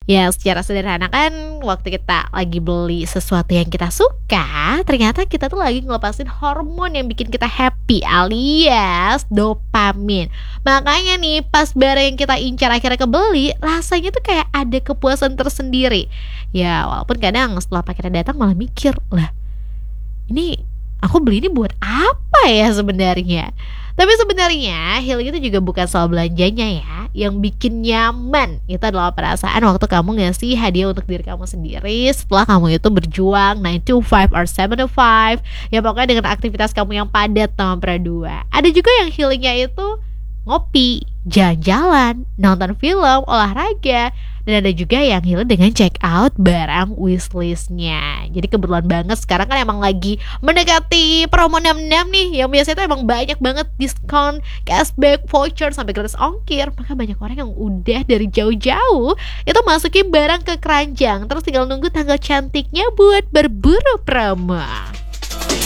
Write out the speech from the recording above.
Ya, secara sederhana kan waktu kita lagi beli sesuatu yang kita suka, ternyata kita tuh lagi ngelepasin hormon yang bikin kita happy alias dopamin. Makanya nih pas barang yang kita incar akhirnya kebeli, rasanya tuh kayak ada kepuasan tersendiri. Ya, walaupun kadang setelah paketnya datang malah mikir, lah ini aku beli ini buat apa ya sebenarnya? Tapi sebenarnya healing itu juga bukan soal belanjanya ya. Yang bikin nyaman itu adalah perasaan waktu kamu ngasih hadiah untuk diri kamu sendiri setelah kamu itu berjuang 9 to 5 or 7 to 5. Ya pokoknya dengan aktivitas kamu yang padat nomor 2. Ada juga yang healingnya itu ngopi, jalan-jalan, nonton film, olahraga. Dan ada juga yang healing dengan check out barang wishlistnya. Jadi kebetulan banget sekarang kan emang lagi mendekati promo 66 nih, yang biasanya tuh emang banyak banget diskon, cashback, voucher, sampai gratis ongkir. Maka banyak orang yang udah dari jauh-jauh itu masukin barang ke keranjang, terus tinggal nunggu tanggal cantiknya buat berburu promo.